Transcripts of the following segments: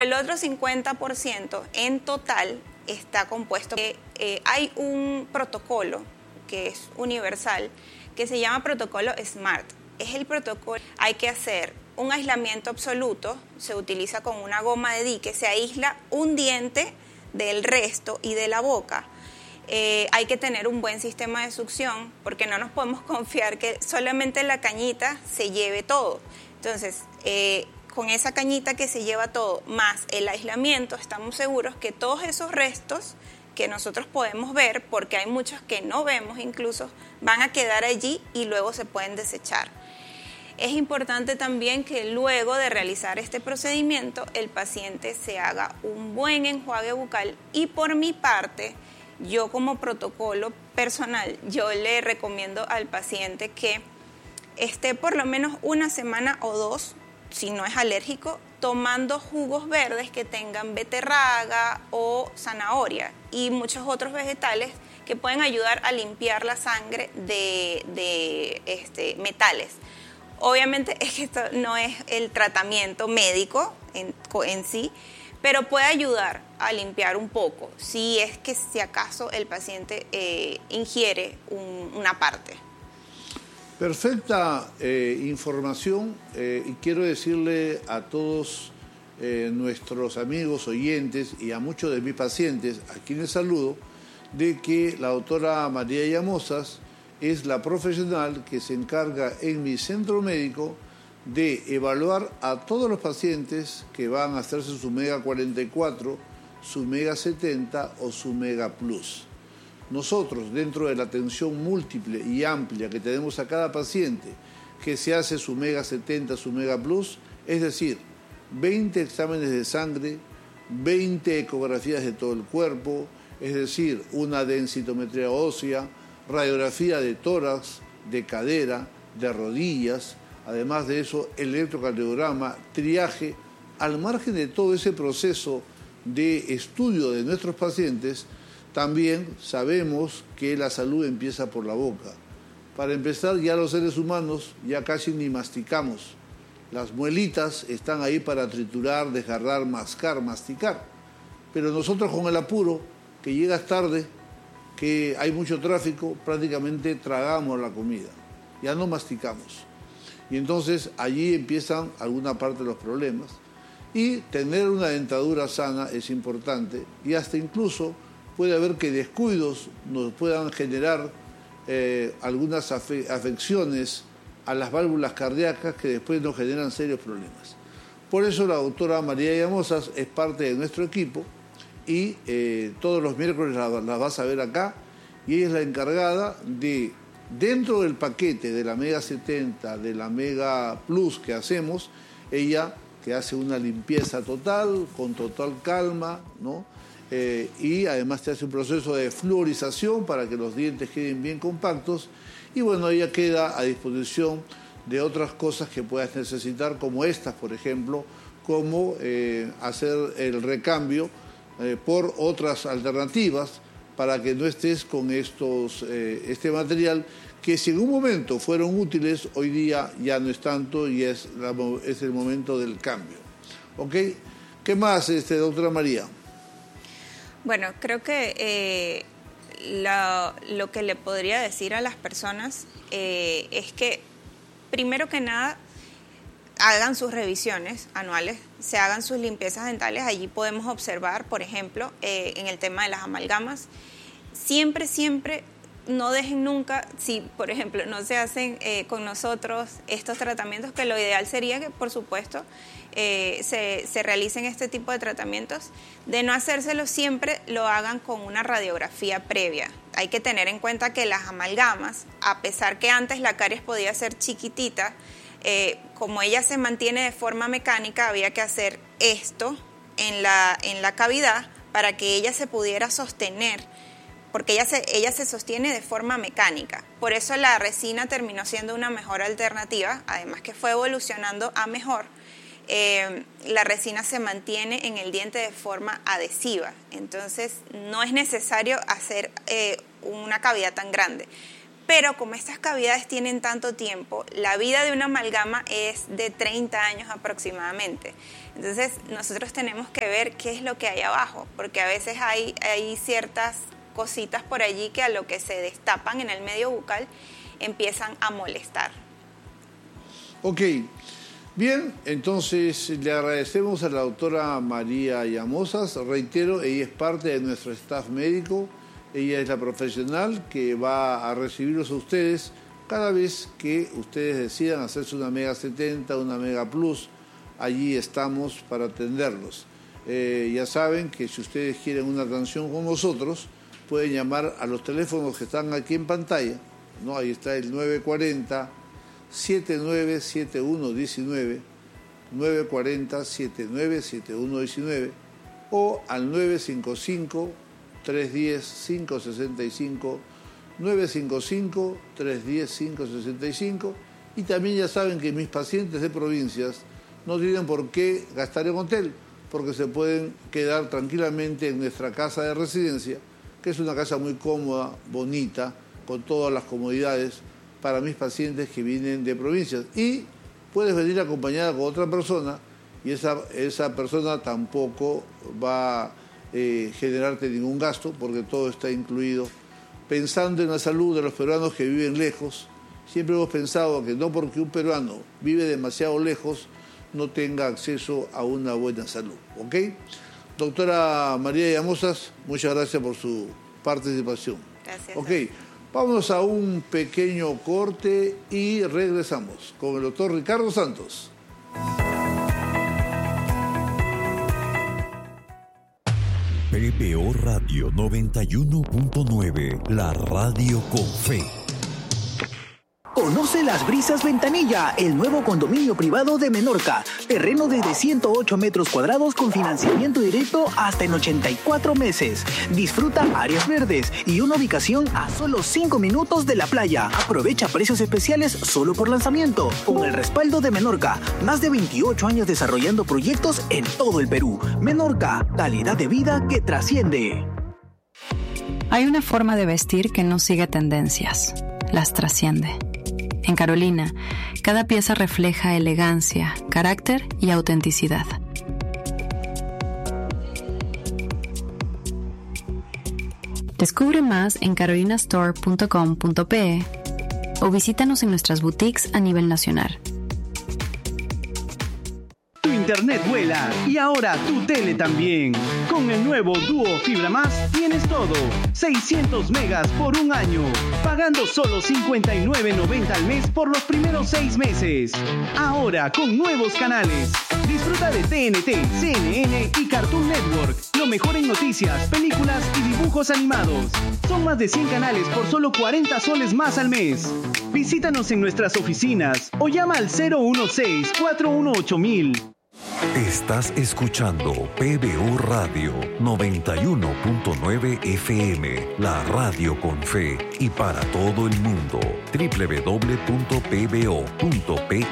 el otro 50% en total está compuesto. Hay un protocolo que es universal, que se llama protocolo SMART. Es el protocolo, hay que hacer un aislamiento absoluto, se utiliza con una goma de dique, se aísla un diente del resto y de la boca. Hay que tener un buen sistema de succión, porque no nos podemos confiar que solamente la cañita se lleve todo. Entonces, con esa cañita que se lleva todo, más el aislamiento, estamos seguros que todos esos restos que nosotros podemos ver, porque hay muchos que no vemos incluso, van a quedar allí y luego se pueden desechar. Es importante también que luego de realizar este procedimiento, el paciente se haga un buen enjuague bucal, y por mi parte, yo como protocolo personal, yo le recomiendo al paciente que esté por lo menos una semana o dos, si no es alérgico, tomando jugos verdes que tengan beterraga o zanahoria y muchos otros vegetales que pueden ayudar a limpiar la sangre de metales. Obviamente es que esto no es el tratamiento médico en sí, pero puede ayudar a limpiar un poco si es que si acaso el paciente ingiere una parte. Perfecta información, y quiero decirle a todos nuestros amigos oyentes y a muchos de mis pacientes, a quienes saludo, de que la doctora María Llamosas es la profesional que se encarga en mi centro médico de evaluar a todos los pacientes que van a hacerse su Mega 44, su Mega 70 o su Mega Plus. Nosotros, dentro de la atención múltiple y amplia que tenemos a cada paciente que se hace su Mega 70, su Mega Plus, es decir, 20 exámenes de sangre, 20 ecografías de todo el cuerpo, es decir, una densitometría ósea, radiografía de tórax, de cadera, de rodillas, además de eso, electrocardiograma, triaje. Al margen de todo ese proceso de estudio de nuestros pacientes, también sabemos que la salud empieza por la boca. Para empezar, ya los seres humanos ya casi ni masticamos. Las muelitas están ahí para triturar, desgarrar, mascar, masticar. Pero nosotros, con el apuro, que llegas tarde, que hay mucho tráfico, prácticamente tragamos la comida. Ya no masticamos. Y entonces allí empiezan alguna parte de los problemas. Y tener una dentadura sana es importante, y hasta incluso puede haber que descuidos nos puedan generar algunas afecciones a las válvulas cardíacas que después nos generan serios problemas. Por eso la doctora María Llamosas es parte de nuestro equipo, y todos los miércoles la vas a ver acá, y ella es la encargada de, dentro del paquete de la Mega 70, de la Mega Plus que hacemos, ella que hace una limpieza total, con total calma, ¿no? Y además te hace un proceso de fluorización para que los dientes queden bien compactos, y bueno, ella queda a disposición de otras cosas que puedas necesitar, como estas, por ejemplo, como hacer el recambio por otras alternativas para que no estés con este material que si en un momento fueron útiles, hoy día ya no es tanto, y es el momento del cambio. ¿Ok? ¿Qué más, doctora María? Bueno, creo que lo que le podría decir a las personas es que, primero que nada, hagan sus revisiones anuales, se hagan sus limpiezas dentales. Allí podemos observar, por ejemplo, en el tema de las amalgamas, siempre no dejen nunca, si por ejemplo no se hacen con nosotros estos tratamientos, que lo ideal sería que por supuesto se realicen este tipo de tratamientos, de no hacérselo siempre, lo hagan con una radiografía previa. Hay que tener en cuenta que las amalgamas, a pesar que antes la caries podía ser chiquitita, como ella se mantiene de forma mecánica, había que hacer esto en la cavidad para que ella se pudiera sostener, porque ella se sostiene de forma mecánica. Por eso la resina terminó siendo una mejor alternativa, además que fue evolucionando a mejor. La resina se mantiene en el diente de forma adhesiva, entonces no es necesario hacer una cavidad tan grande. Pero como estas cavidades tienen tanto tiempo, la vida de una amalgama es de 30 años aproximadamente. Entonces nosotros tenemos que ver qué es lo que hay abajo, porque a veces hay ciertas cositas por allí que a lo que se destapan en el medio bucal empiezan a molestar. Ok, bien, entonces le agradecemos a la doctora María Llamosas. Reitero, ella es parte de nuestro staff médico, ella es la profesional que va a recibirlos a ustedes cada vez que ustedes decidan hacerse una Mega 70, una Mega Plus. Allí estamos para atenderlos. Ya saben que si ustedes quieren una atención con nosotros, pueden llamar a los teléfonos que están aquí en pantalla, ¿no? Ahí está el 940-797119, 940-797119 o al 955-310-565, 955-310-565. Y también ya saben que mis pacientes de provincias no tienen por qué gastar en hotel, porque se pueden quedar tranquilamente en nuestra casa de residencia, que es una casa muy cómoda, bonita, con todas las comodidades para mis pacientes que vienen de provincias. Y puedes venir acompañada con otra persona y esa persona tampoco va a generarte ningún gasto, porque todo está incluido. Pensando en la salud de los peruanos que viven lejos, siempre hemos pensado que no porque un peruano vive demasiado lejos no tenga acceso a una buena salud, ¿ok? Doctora María Llamosas, muchas gracias por su participación. Gracias. Ok, vámonos a un pequeño corte y regresamos con el doctor Ricardo Santos. PBO Radio 91.9, la radio con fe. Conoce Las Brisas Ventanilla, el nuevo condominio privado de Menorca. Terreno desde 108 metros cuadrados con financiamiento directo hasta en 84 meses. Disfruta áreas verdes y una ubicación a solo 5 minutos de la playa. Aprovecha precios especiales solo por lanzamiento. Con el respaldo de Menorca, más de 28 años desarrollando proyectos en todo el Perú. Menorca, calidad de vida que trasciende. Hay una forma de vestir que no sigue tendencias, las trasciende. En Carolina, cada pieza refleja elegancia, carácter y autenticidad. Descubre más en carolinastore.com.pe o visítanos en nuestras boutiques a nivel nacional. Tu internet vuela y ahora tu tele también. Con el nuevo Duo Fibra Más tienes todo. 600 megas por un año, pagando solo $59.90 al mes por los primeros 6 meses. Ahora con nuevos canales. Disfruta de TNT, CNN y Cartoon Network. Lo mejor en noticias, películas y dibujos animados. Son más de 100 canales por solo 40 soles más al mes. Visítanos en nuestras oficinas o llama al 016-418-1000. Estás escuchando PBO Radio 91.9 FM, la radio con fe y para todo el mundo. www.pbo.pe.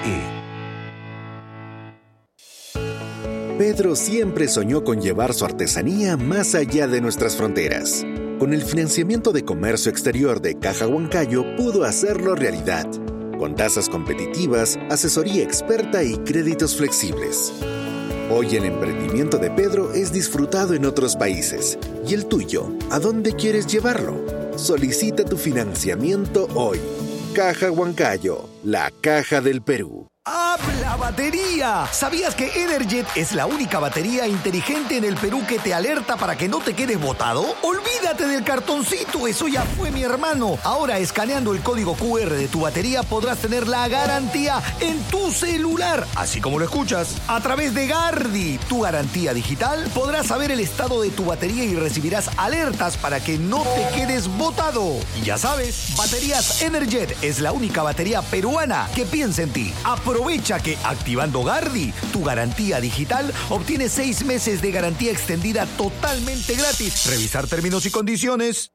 Pedro siempre soñó con llevar su artesanía más allá de nuestras fronteras. Con el financiamiento de comercio exterior de Caja Huancayo pudo hacerlo realidad, con tasas competitivas, asesoría experta y créditos flexibles. Hoy el emprendimiento de Pedro es disfrutado en otros países. ¿Y el tuyo? ¿A dónde quieres llevarlo? Solicita tu financiamiento hoy. Caja Huancayo, la caja del Perú. ¡Habla batería! ¿Sabías que Energet es la única batería inteligente en el Perú que te alerta para que no te quedes botado? ¡Olvídate del cartoncito! ¡Eso ya fue, mi hermano! Ahora, escaneando el código QR de tu batería, podrás tener la garantía en tu celular, así como lo escuchas. A través de Gardi, tu garantía digital, podrás saber el estado de tu batería y recibirás alertas para que no te quedes botado. Y ya sabes, Baterías Energet es la única batería peruana que piensa en ti. Aprovecha que activando Gardi, tu garantía digital, obtienes 6 meses de garantía extendida totalmente gratis. Revisar términos y condiciones.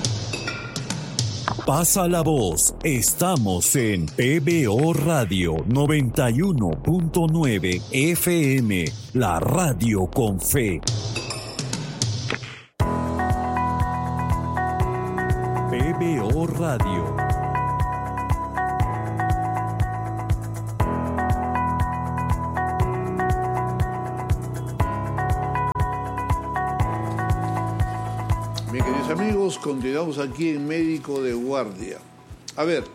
Pasa la voz. Estamos en PBO Radio 91.9 FM, la radio con fe. PBO Radio. Mis amigos, continuamos aquí en Médico de Guardia. A ver,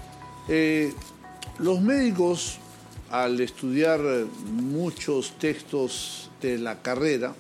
los médicos, al estudiar muchos textos de la carrera,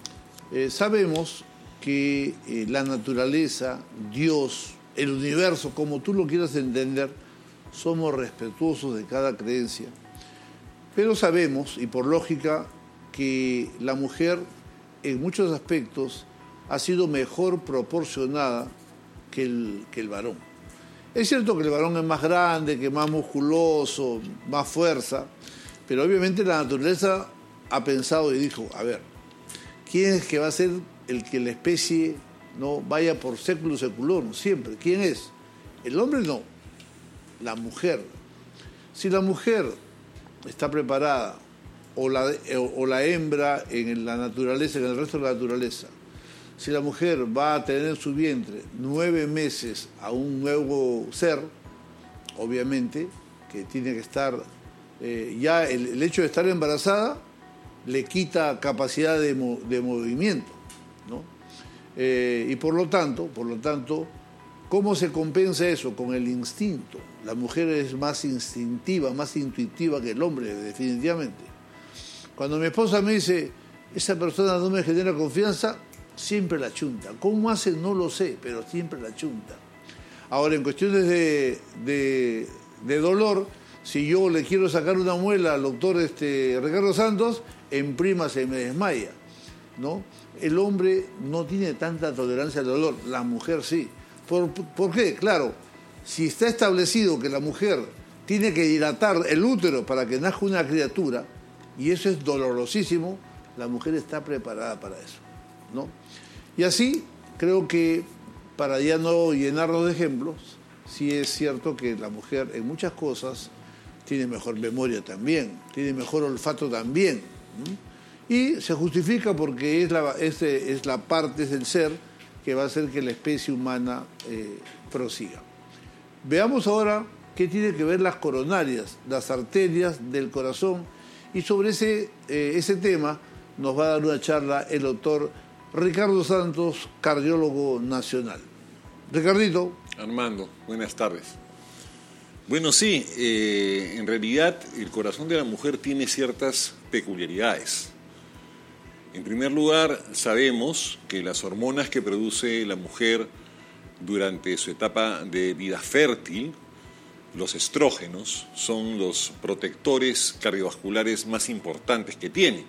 sabemos que la naturaleza, Dios, el universo, como tú lo quieras entender, somos respetuosos de cada creencia. Pero sabemos, y por lógica, que la mujer en muchos aspectos ha sido mejor proporcionada que el varón. Es cierto que el varón es más grande, que es más musculoso, más fuerza, pero obviamente la naturaleza ha pensado y dijo, a ver, ¿quién es que va a ser el que la especie no vaya por século seculorum siempre? ¿Quién es? El hombre no, la mujer. Si la mujer está preparada, o la hembra en la naturaleza, en el resto de la naturaleza, si la mujer va a tener en su vientre 9 meses a un nuevo ser, obviamente que tiene que estar, ya el hecho de estar embarazada le quita capacidad de movimiento, ¿no? Y por lo tanto, ¿cómo se compensa eso? Con el instinto. La mujer es más instintiva, más intuitiva que el hombre, definitivamente. Cuando mi esposa me dice, esa persona no me genera confianza, siempre la chunta. ¿Cómo hace? No lo sé, pero siempre la chunta. Ahora, en cuestiones de dolor, si yo le quiero sacar una muela al doctor Ricardo Santos, en prima se me desmaya, ¿no? El hombre no tiene tanta tolerancia al dolor, la mujer sí. ¿Por qué? Claro, si está establecido que la mujer tiene que dilatar el útero para que nazca una criatura, y eso es dolorosísimo, la mujer está preparada para eso, ¿no? Y así, creo que, para ya no llenarnos de ejemplos, sí es cierto que la mujer en muchas cosas tiene mejor memoria también, tiene mejor olfato también, ¿sí? Y se justifica porque es la parte del ser que va a hacer que la especie humana prosiga. Veamos ahora qué tiene que ver las coronarias, las arterias del corazón, y sobre ese tema nos va a dar una charla el doctor Ricardo Santos, cardiólogo nacional. Ricardito. Armando, buenas tardes. Bueno, sí, en realidad el corazón de la mujer tiene ciertas peculiaridades. En primer lugar, sabemos que las hormonas que produce la mujer durante su etapa de vida fértil, los estrógenos, son los protectores cardiovasculares más importantes que tiene.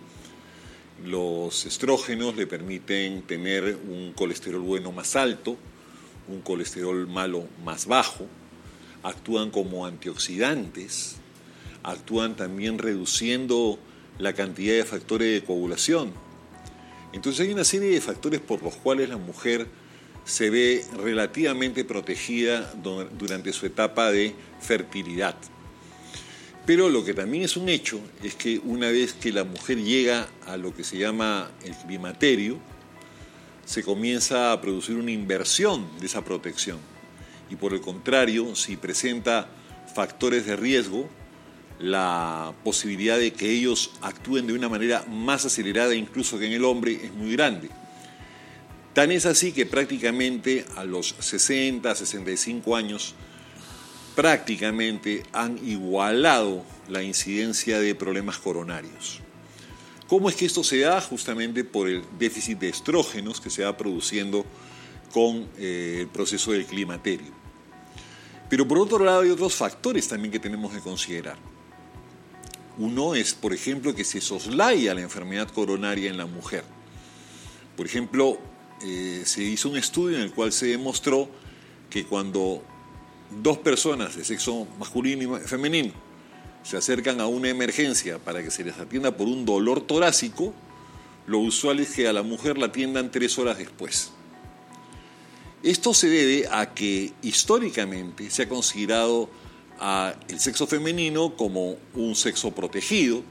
Los estrógenos le permiten tener un colesterol bueno más alto, un colesterol malo más bajo, actúan como antioxidantes, actúan también reduciendo la cantidad de factores de coagulación. Entonces hay una serie de factores por los cuales la mujer se ve relativamente protegida durante su etapa de fertilidad. Pero lo que también es un hecho es que una vez que la mujer llega a lo que se llama el climaterio, se comienza a producir una inversión de esa protección. Y por el contrario, si presenta factores de riesgo, la posibilidad de que ellos actúen de una manera más acelerada incluso que en el hombre es muy grande. Tan es así que prácticamente a los 60, 65 años prácticamente han igualado la incidencia de problemas coronarios. ¿Cómo es que esto se da? Justamente por el déficit de estrógenos que se va produciendo con el proceso del climaterio. Pero por otro lado hay otros factores también que tenemos que considerar. Uno es, por ejemplo, que se soslaya la enfermedad coronaria en la mujer. Por ejemplo, se hizo un estudio en el cual se demostró que cuando dos personas de sexo masculino y femenino se acercan a una emergencia para que se les atienda por un dolor torácico, lo usual es que a la mujer la atiendan 3 horas después. Esto se debe a que históricamente se ha considerado al sexo femenino como un sexo protegido,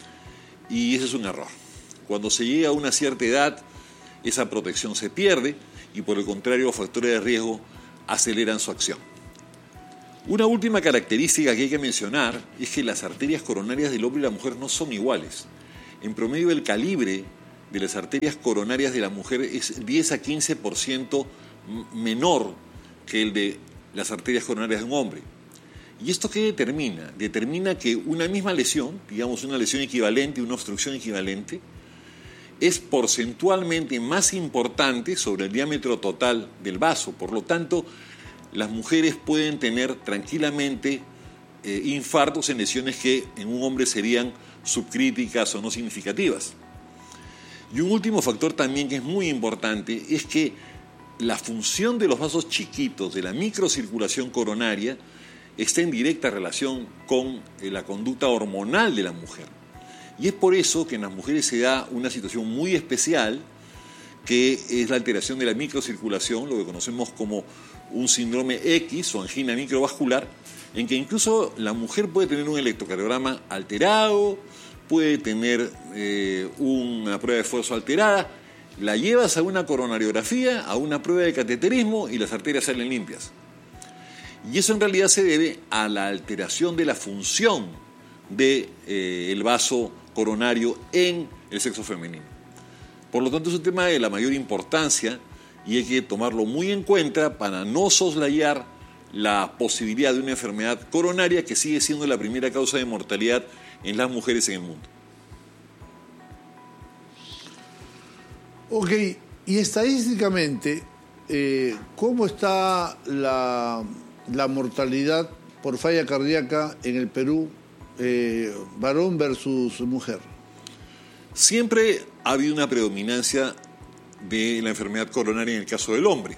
y ese es un error. Cuando se llega a una cierta edad, esa protección se pierde y por el contrario los factores de riesgo aceleran su acción. Una última característica que hay que mencionar es que las arterias coronarias del hombre y la mujer no son iguales. En promedio el calibre de las arterias coronarias de la mujer es 10 a 15% menor que el de las arterias coronarias de un hombre. ¿Y esto qué determina? Determina que una misma lesión, digamos una lesión equivalente, una obstrucción equivalente, es porcentualmente más importante sobre el diámetro total del vaso. Por lo tanto, las mujeres pueden tener tranquilamente infartos en lesiones que en un hombre serían subcríticas o no significativas. Y un último factor también que es muy importante es que la función de los vasos chiquitos, de la microcirculación coronaria, está en directa relación con la conducta hormonal de la mujer. Y es por eso que en las mujeres se da una situación muy especial, que es la alteración de la microcirculación, lo que conocemos como un síndrome X o angina microvascular, en que incluso la mujer puede tener un electrocardiograma alterado, puede tener una prueba de esfuerzo alterada, la llevas a una coronariografía, a una prueba de cateterismo y las arterias salen limpias. Y eso en realidad se debe a la alteración de la función del vaso coronario en el sexo femenino. Por lo tanto, es un tema de la mayor importancia y hay que tomarlo muy en cuenta para no soslayar la posibilidad de una enfermedad coronaria que sigue siendo la primera causa de mortalidad en las mujeres en el mundo. Ok, y estadísticamente, ¿cómo está la mortalidad por falla cardíaca en el Perú, varón versus mujer? Siempre ha habido una predominancia de la enfermedad coronaria en el caso del hombre.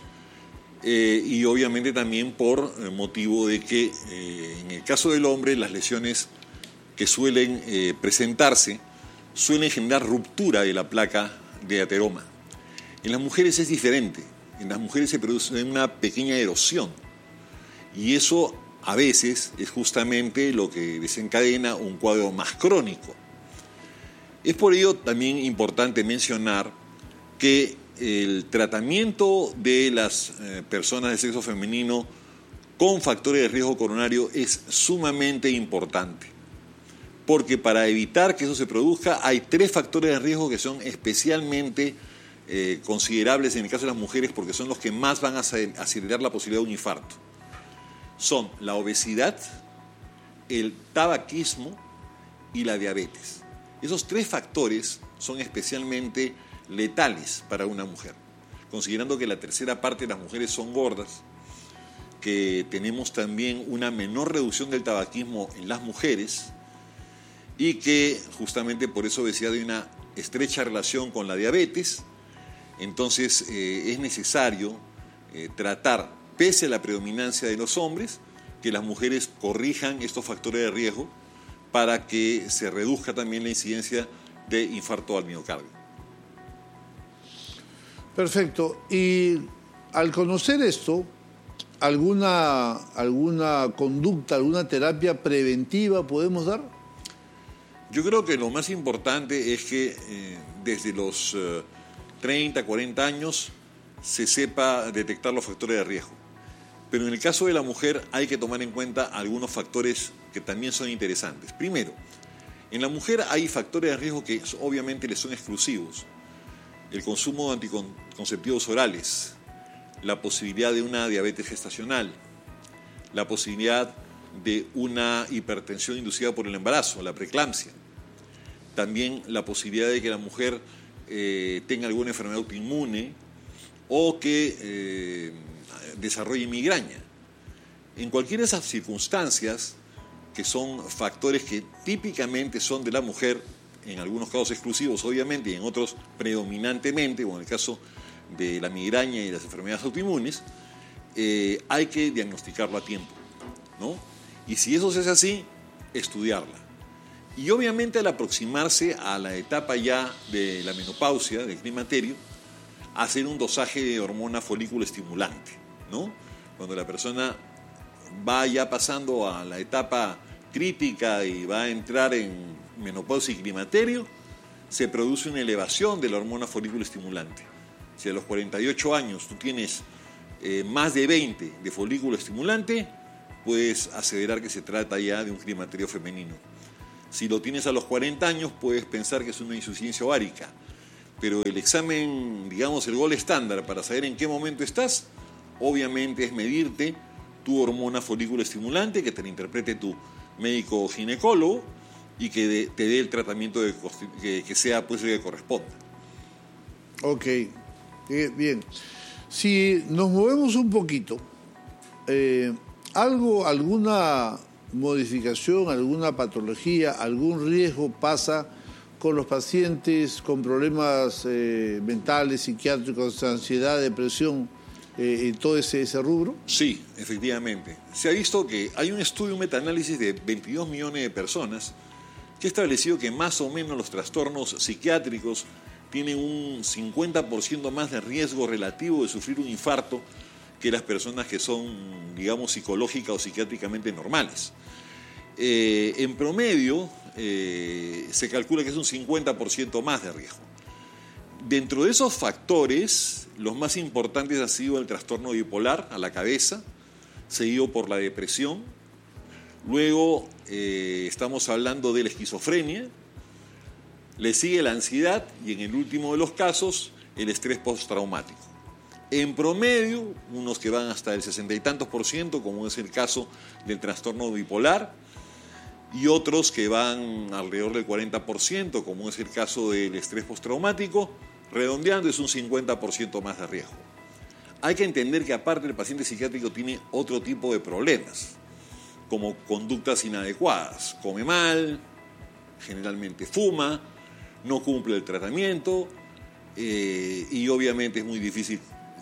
Y obviamente también por motivo de que en el caso del hombre las lesiones que suelen presentarse suelen generar ruptura de la placa de ateroma. En las mujeres es diferente. En las mujeres se produce una pequeña erosión y eso a veces es justamente lo que desencadena un cuadro más crónico. Es por ello también importante mencionar que el tratamiento de las personas de sexo femenino con factores de riesgo coronario es sumamente importante, porque para evitar que eso se produzca hay 3 factores de riesgo que son especialmente considerables en el caso de las mujeres porque son los que más van a acelerar la posibilidad de un infarto. Son la obesidad, el tabaquismo y la diabetes. Esos 3 factores son especialmente letales para una mujer, considerando que la tercera parte de las mujeres son gordas, que tenemos también una menor reducción del tabaquismo en las mujeres y que justamente por eso obesidad hay una estrecha relación con la diabetes. Entonces es necesario tratar, pese a la predominancia de los hombres, que las mujeres corrijan estos factores de riesgo para que se reduzca también la incidencia de infarto al miocardio. Perfecto. Y al conocer esto, ¿alguna conducta, alguna terapia preventiva podemos dar? Yo creo que lo más importante es que desde los 30, 40 años se sepa detectar los factores de riesgo. Pero en el caso de la mujer hay que tomar en cuenta algunos factores que también son interesantes. Primero, en la mujer hay factores de riesgo que obviamente le son exclusivos. El consumo de anticonceptivos orales, la posibilidad de una diabetes gestacional, la posibilidad de una hipertensión inducida por el embarazo, la preeclampsia. También la posibilidad de que la mujer tenga alguna enfermedad autoinmune o que desarrolle migraña. En cualquiera de esas circunstancias, que son factores que típicamente son de la mujer, en algunos casos exclusivos obviamente y en otros predominantemente, como en el caso de la migraña y las enfermedades autoinmunes, hay que diagnosticarlo a tiempo, ¿no? Y si eso se hace así, estudiarla. Y obviamente al aproximarse a la etapa ya de la menopausia, del climaterio, hacer un dosaje de hormona folículo estimulante, ¿no? Cuando la persona va ya pasando a la etapa crítica y va a entrar en menopausia y climaterio, se produce una elevación de la hormona folículo estimulante. Si a los 48 años tú tienes más de 20 de folículo estimulante, puedes aseverar que se trata ya de un climaterio femenino. Si lo tienes a los 40 años, puedes pensar que es una insuficiencia ovárica. pero el examen, digamos, el gol estándar para saber en qué momento estás, obviamente es medirte tu hormona folículo estimulante, que te la interprete tu médico ginecólogo y que te dé el tratamiento que sea pues el que corresponda. Ok, bien. Si nos movemos un poquito, alguna modificación, alguna patología, algún riesgo pasa con los pacientes con problemas mentales, psiquiátricos, ansiedad, depresión, todo ese rubro? Sí, efectivamente. Se ha visto que hay un estudio, un metaanálisis de 22 millones de personas que ha establecido que más o menos los trastornos psiquiátricos tienen un 50% más de riesgo relativo de sufrir un infarto que las personas que son, digamos, psicológica o psiquiátricamente normales. En promedio, se calcula que es un 50% más de riesgo. Dentro de esos factores, los más importantes han sido el trastorno bipolar a la cabeza, seguido por la depresión. Luego estamos hablando de la esquizofrenia, le sigue la ansiedad y en el último de los casos, el estrés postraumático. En promedio, unos que van hasta el 60 y tantos %, como es el caso del trastorno bipolar, y otros que van alrededor del 40%, como es el caso del estrés postraumático, redondeando es un 50% más de riesgo. Hay que entender que aparte el paciente psiquiátrico tiene otro tipo de problemas, como conductas inadecuadas, come mal, generalmente fuma, no cumple el tratamiento y obviamente es muy difícil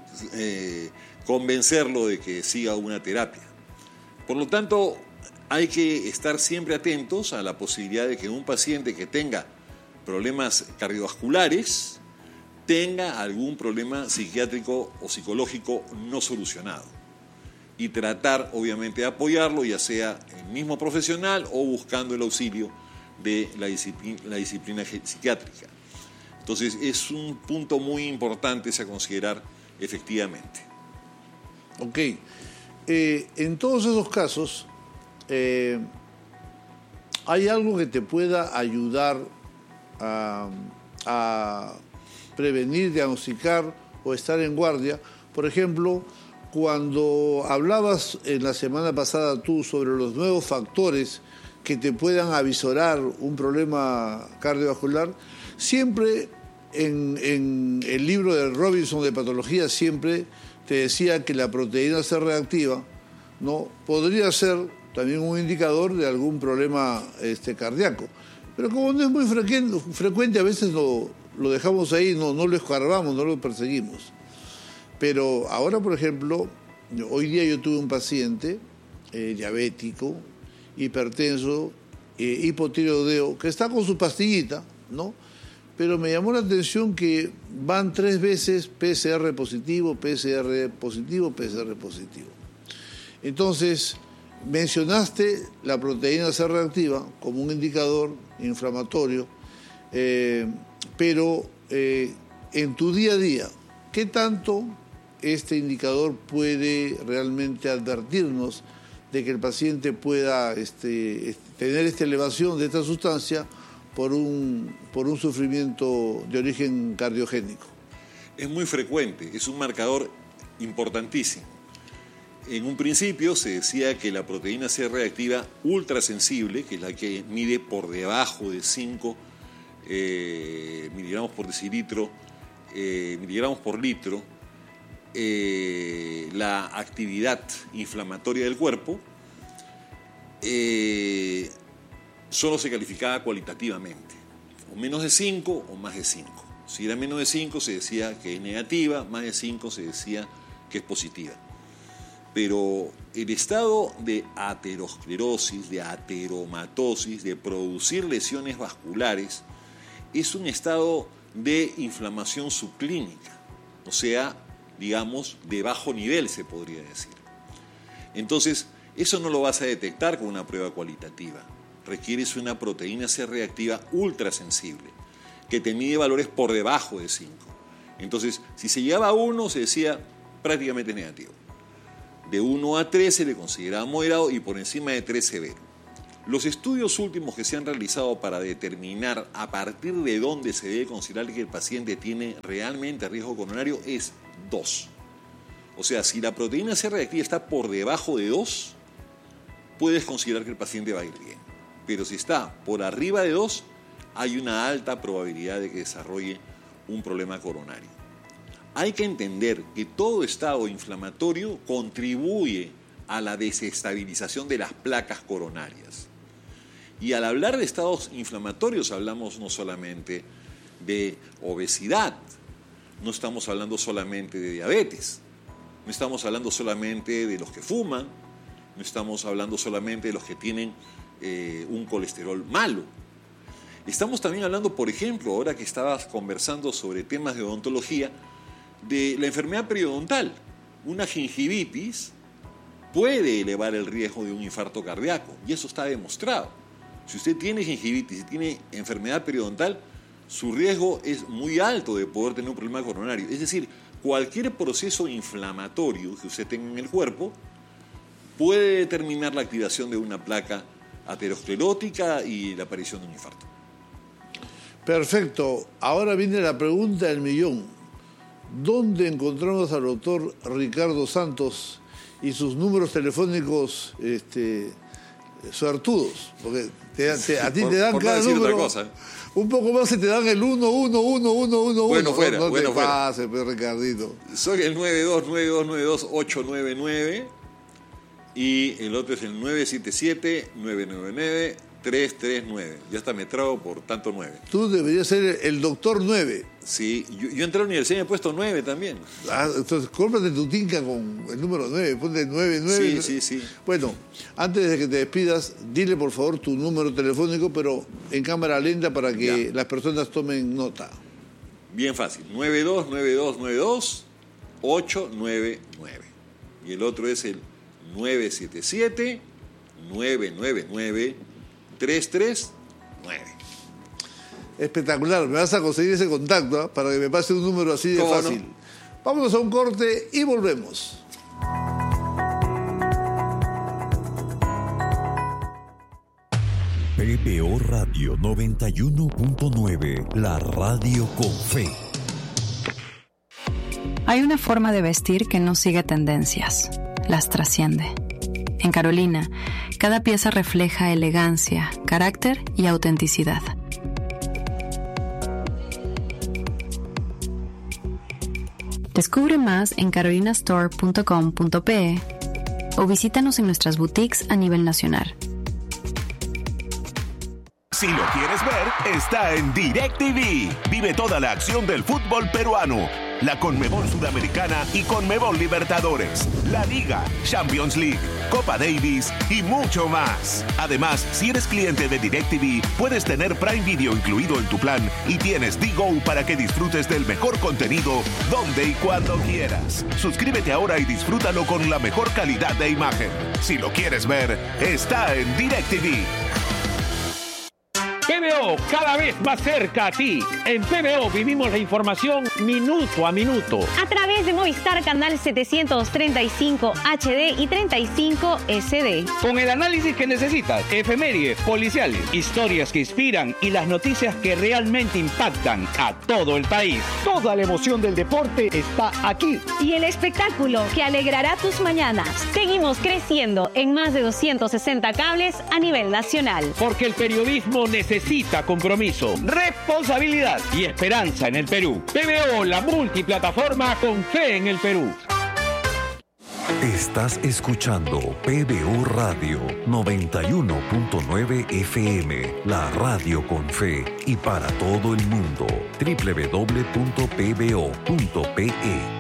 convencerlo de que siga una terapia. Por lo tanto, hay que estar siempre atentos a la posibilidad de que un paciente que tenga problemas cardiovasculares tenga algún problema psiquiátrico o psicológico no solucionado y tratar obviamente de apoyarlo, ya sea el mismo profesional o buscando el auxilio de la disciplina psiquiátrica. Entonces es un punto muy importante a considerar efectivamente. Ok. En todos esos casos, ¿hay algo que te pueda ayudar a prevenir, diagnosticar o estar en guardia? Por ejemplo, cuando hablabas en la semana pasada tú sobre los nuevos factores que te puedan avisorar un problema cardiovascular, siempre en el libro de Robinson de patología siempre te decía que la proteína C reactiva, ¿no?, podría ser también un indicador de algún problema cardíaco. Pero como no es muy frecuente, a veces lo dejamos ahí, no lo escarbamos, no lo perseguimos. Pero ahora, por ejemplo, hoy día yo tuve un paciente diabético, hipertenso, hipotiroideo, que está con su pastillita, ¿no? Pero me llamó la atención que van 3 veces PCR positivo, PCR positivo, PCR positivo. Entonces, mencionaste la proteína C reactiva como un indicador inflamatorio, pero en tu día a día, ¿qué tanto este indicador puede realmente advertirnos de que el paciente pueda tener esta elevación de esta sustancia por un sufrimiento de origen cardiogénico? Es muy frecuente, es un marcador importantísimo. En un principio se decía que la proteína C reactiva ultrasensible, que es la que mide por debajo de 5 miligramos por decilitro, miligramos por litro, la actividad inflamatoria del cuerpo, solo se calificaba cualitativamente, o menos de 5 o más de 5. Si era menos de 5 se decía que es negativa, más de 5 se decía que es positiva. Pero el estado de aterosclerosis, de ateromatosis, de producir lesiones vasculares, es un estado de inflamación subclínica, o sea, digamos, de bajo nivel se podría decir. Entonces, eso no lo vas a detectar con una prueba cualitativa. Requieres una proteína C reactiva ultrasensible, que te mide valores por debajo de 5. Entonces, si se llegaba a 1, se decía prácticamente negativo. De 1 a 3 se le consideraba moderado y por encima de 3 severo. Los estudios últimos que se han realizado para determinar a partir de dónde se debe considerar que el paciente tiene realmente riesgo coronario es 2. O sea, si la proteína C reactiva está por debajo de 2, puedes considerar que el paciente va a ir bien. Pero si está por arriba de 2, hay una alta probabilidad de que desarrolle un problema coronario. Hay que entender que todo estado inflamatorio contribuye a la desestabilización de las placas coronarias. Y al hablar de estados inflamatorios hablamos no solamente de obesidad, no estamos hablando solamente de diabetes, no estamos hablando solamente de los que fuman, no estamos hablando solamente de los que tienen un colesterol malo. Estamos también hablando, por ejemplo, ahora que estabas conversando sobre temas de odontología, de la enfermedad periodontal. Una gingivitis puede elevar el riesgo de un infarto cardíaco, y eso está demostrado. Si usted tiene gingivitis y tiene enfermedad periodontal, su riesgo es muy alto de poder tener un problema coronario. Es decir, cualquier proceso inflamatorio que usted tenga en el cuerpo puede determinar la activación de una placa aterosclerótica y la aparición de un infarto. Perfecto. Ahora viene la pregunta del millón. ¿Dónde encontramos al doctor Ricardo Santos y sus números telefónicos suertudos? Porque a ti te dan cada número. Otra cosa. Un poco más se te dan el 1111111. Bueno, fuera. No bueno, te pases, pues, Ricardito. Soy el 9292928999 y el otro es el 977-999-339. Ya está, me trago por tanto 9. Tú deberías ser el doctor 9. Sí, yo entré a la universidad y me he puesto 9 también. Ah, entonces cómprate tu tinca con el número 9, ponte 99. Sí. Bueno, antes de que te despidas, dile por favor tu número telefónico, pero en cámara lenta para que las personas tomen nota. Bien fácil, 929292-899. Y el otro es el 977-999-339. Espectacular, me vas a conseguir ese contacto para que me pase un número así de fácil. No? Vámonos a un corte y volvemos. PBO Radio 91.9, la radio con fe. Hay una forma de vestir que no sigue tendencias, las trasciende. En Carolina, cada pieza refleja elegancia, carácter y autenticidad. Descubre más en carolinastore.com.pe o visítanos en nuestras boutiques a nivel nacional. Si lo quieres ver, está en DirecTV. Vive toda la acción del fútbol peruano, la Conmebol Sudamericana y Conmebol Libertadores, la Liga, Champions League, Copa Davis y mucho más. Además, si eres cliente de DirecTV, puedes tener Prime Video incluido en tu plan y tienes DGO para que disfrutes del mejor contenido donde y cuando quieras. Suscríbete ahora y disfrútalo con la mejor calidad de imagen. Si lo quieres ver, está en DirecTV. PBO, cada vez más cerca a ti. En PBO vivimos la información minuto a minuto. A través de Movistar Canal 735 HD y 35 SD. Con el análisis que necesitas, efemérides, policiales, historias que inspiran y las noticias que realmente impactan a todo el país. Toda la emoción del deporte está aquí. Y el espectáculo que alegrará tus mañanas. Seguimos creciendo en más de 260 cables a nivel nacional. Porque el periodismo necesita compromiso, responsabilidad y esperanza en el Perú. PBO, la multiplataforma con fe en el Perú. Estás escuchando PBO Radio 91.9 FM, la radio con fe y para todo el mundo. www.pbo.pe.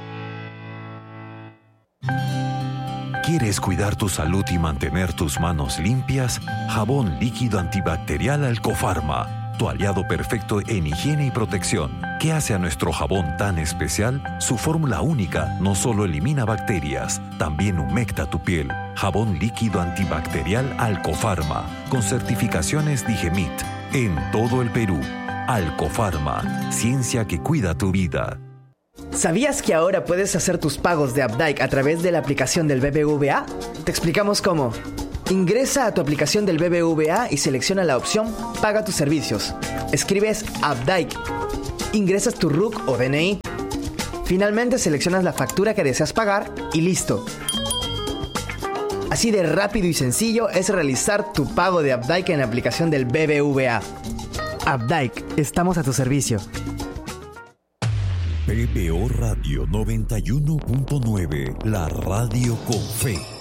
¿Quieres cuidar tu salud y mantener tus manos limpias? Jabón líquido antibacterial Alcofarma, tu aliado perfecto en higiene y protección. ¿Qué hace a nuestro jabón tan especial? Su fórmula única no solo elimina bacterias, también humecta tu piel. Jabón líquido antibacterial Alcofarma, con certificaciones Digemit, en todo el Perú. Alcofarma, ciencia que cuida tu vida. ¿Sabías que ahora puedes hacer tus pagos de Updike a través de la aplicación del BBVA? Te explicamos cómo. Ingresa a tu aplicación del BBVA y selecciona la opción Paga tus servicios. Escribes Abdike. Ingresas tu RUC o DNI. Finalmente seleccionas la factura que deseas pagar y listo. Así de rápido y sencillo es realizar tu pago de Abdike en la aplicación del BBVA. Abdike, estamos a tu servicio. PBO Radio 91.9, la radio con fe.